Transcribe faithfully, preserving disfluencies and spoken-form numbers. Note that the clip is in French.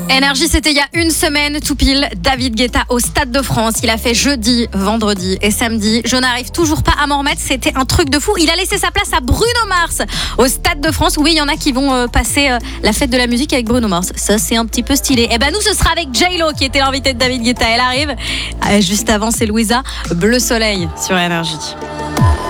Énergie, c'était il y a une semaine, tout pile. David Guetta au Stade de France. Il a fait jeudi, vendredi et samedi. Je n'arrive toujours pas à m'en remettre. C'était un truc de fou. Il a laissé sa place à Bruno Mars au Stade de France. Oui, il y en a qui vont euh, passer euh, la fête de la musique avec Bruno Mars. Ça, c'est un petit peu stylé. Et ben nous, ce sera avec J-Lo qui était l'invitée de David Guetta. Elle arrive. Euh, juste avant, c'est Louisa. Bleu Soleil sur Énergie.